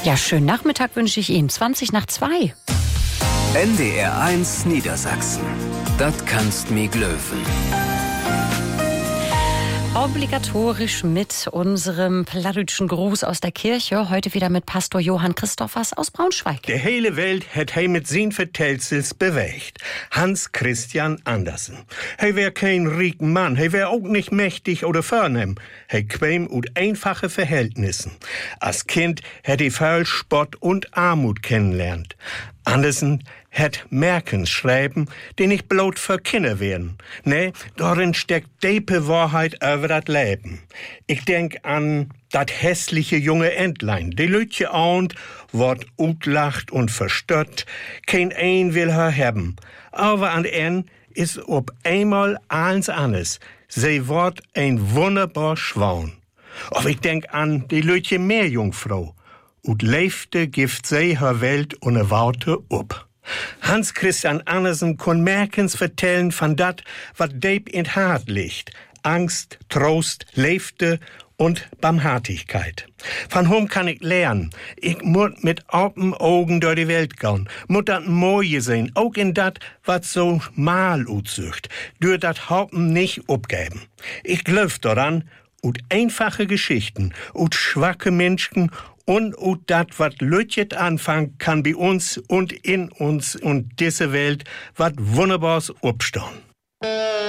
Ja, schönen Nachmittag wünsche ich Ihnen. 1:20 NDR1 Niedersachsen. Das kannst mi glöwen. Obligatorisch mit unserem plattdütschen Gruß aus der Kirche. Heute wieder mit Pastor Johann Christophers aus Braunschweig. Die hele Welt hat hij mit sin Vertelsels bewegt. Hans Christian Andersen. Hij wär kein rieken Mann. Hij wär auch nicht mächtig oder vornehm. Hij kwam ut einfache Verhältnissen. Als Kind hätt hij viel Spott und Armut kennenlernt. Andersen hat Merkens schreiben, die nicht bloß für Kinder werden. Nee, darin steckt diepe Wahrheit über das Leben. Ich denk an dat hässliche junge Entlein. Die Lütje ahnt, wird utlacht und verstört. Kein ein will her haben. Aber an en ist ob einmal alles anders. Sie wird ein wunderbar Schwan. Of ich denk an die Lütje Meerjungfrau. Und leefte gift sie her Welt ohne Worte up. Hans Christian Andersen kon Merkens vertellen von dat, wat deep in Hart liegt. Angst, Trost, Leefte und Barmherzigkeit. Von whom kann ich lernen? Ich muss mit open Augen durch die Welt gehen. Muss dat Moje sehen, auch in dat, wat so mal utsucht. Durch dat Hoppen nicht abgeben. Ich glaub daran, und einfache Geschichten, und schwache Menschen, und dat, wat Lütjet anfangen kann bei uns und in uns und diese Welt, wat Wunderbares obstehen.